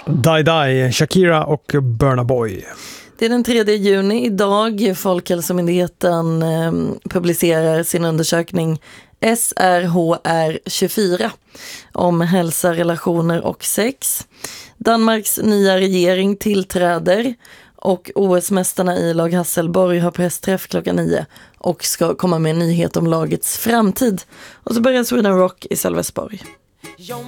Die Die, Shakira och Burna Boy. Det är den 3 juni idag. Folkhälsomyndigheten publicerar sin undersökning SRHR24 om hälsa, relationer och sex. Danmarks nya regering tillträder och OS-mästarna i lag Hasselborg har pressträff 9 och ska komma med en nyhet om lagets framtid. Och så börjar Sweden Rock i Sölvesborg.